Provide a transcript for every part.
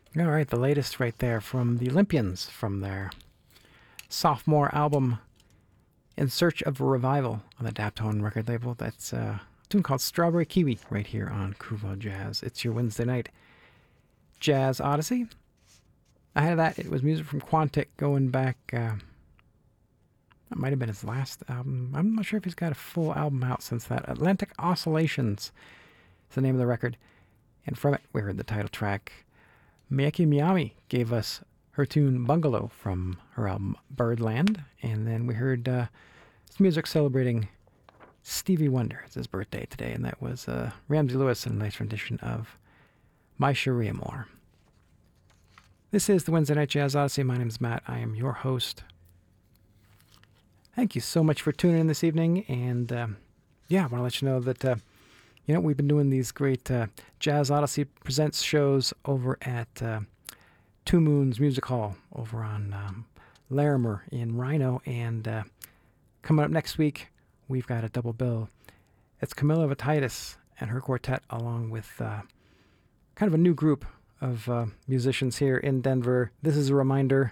All right, the latest right there from the Olympians from their sophomore album In Search of a Revival on the Daptone record label. That's a tune called Strawberry Kiwi right here on Kuvo Jazz. It's your Wednesday night Jazz Odyssey. Ahead of that, it was music from Quantic going back. That might have been his last album. I'm not sure if he's got a full album out since that. Atlantic Oscillations is the name of the record. And from it, we heard the title track. Miyake Miyami gave us her tune Bungalow from her album Birdland. And then we heard some music celebrating Stevie Wonder. It's his birthday today. And that was Ramsey Lewis in a nice rendition of My Cherie Amour. This is the Wednesday Night Jazz Odyssey. My name is Matt. I am your host. Thank you so much for tuning in this evening. And I want to let you know that we've been doing these great Jazz Odyssey Presents shows over at Two Moons Music Hall over on Larimer in Rhino. And coming up next week, we've got a double bill. It's Camilla Vatitis and her quartet along with kind of a new group of musicians here in Denver. This is a reminder.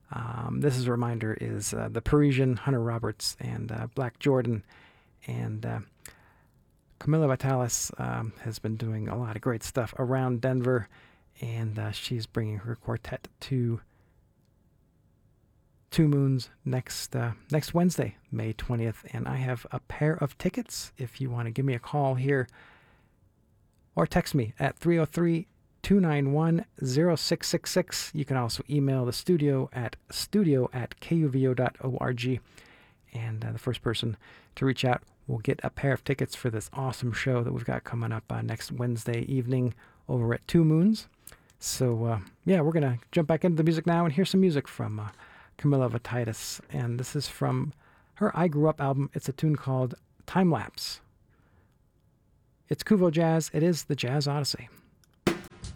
Is the Parisian Hunter Roberts and Black Jordan. And Camilla Vitalis has been doing a lot of great stuff around Denver, and she's bringing her quartet to Two Moons next Wednesday, May 20th, and I have a pair of tickets if you want to give me a call here or text me at 303-291-0666. You can also email the studio at studio@kuvo.org, and the first person to reach out will get a pair of tickets for this awesome show that we've got coming up next Wednesday evening over at Two Moons. So, we're going to jump back into the music now and hear some music from Camilla Vatitis. And this is from her I Grew Up album. It's a tune called Time Lapse. It's Kuvo Jazz. It is the Jazz Odyssey.